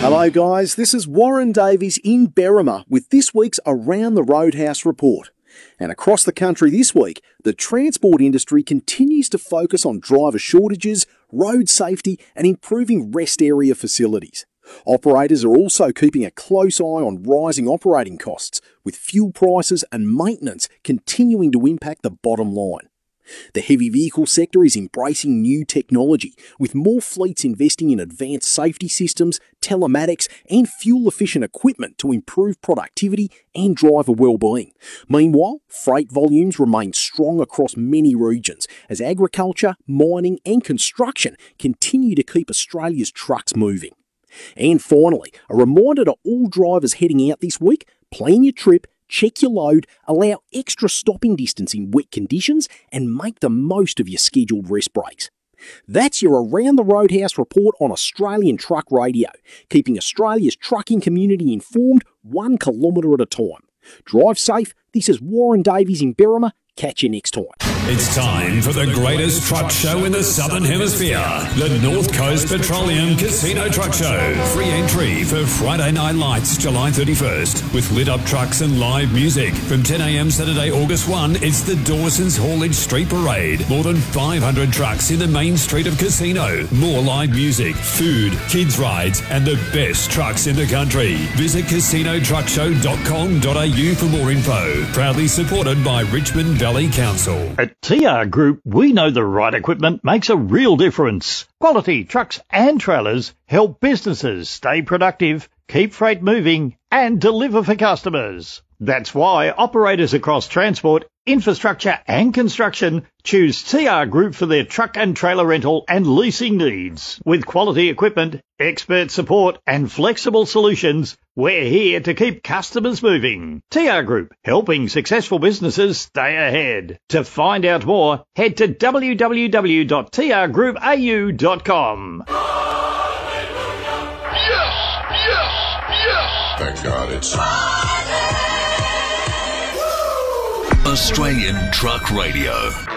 Hello guys, this is Warren Davies in Berrima with this week's Around the Roadhouse report. And across the country this week, the transport industry continues to focus on driver shortages, road safety and improving rest area facilities. Operators are also keeping a close eye on rising operating costs, with fuel prices and maintenance continuing to impact the bottom line. The heavy vehicle sector is embracing new technology, with more fleets investing in advanced safety systems, telematics and fuel-efficient equipment to improve productivity and driver well-being. Meanwhile, freight volumes remain strong across many regions as agriculture, mining and construction continue to keep Australia's trucks moving. And finally, a reminder to all drivers heading out this week: plan your trip, check your load, allow extra stopping distance in wet conditions and make the most of your scheduled rest breaks. That's your Around the Roadhouse report on Australian Truck Radio, keeping Australia's trucking community informed 1 kilometre at a time. Drive safe. This is Warren Davies in Berrima. Catch you next time. It's time for the greatest truck show in the Southern Hemisphere, the North Coast Petroleum Casino Truck Show. Free entry for Friday Night Lights, July 31st, with lit-up trucks and live music. From 10 a.m. Saturday, August 1, it's the Dawson's Haulage Street Parade. More than 500 trucks in the main street of Casino. More live music, food, kids' rides, and the best trucks in the country. Visit casinotruckshow.com.au for more info. Proudly supported by Richmond Valley Council. At TR Group, we know the right equipment makes a real difference. Quality trucks and trailers help businesses stay productive, keep freight moving, and deliver for customers. That's why operators across transport, infrastructure and construction choose TR Group for their truck and trailer rental and leasing needs. With quality equipment, expert support and flexible solutions, we're here to keep customers moving. TR Group, helping successful businesses stay ahead. To find out more, head to www.trgroupau.com. Thank God it's Australian Truck Radio.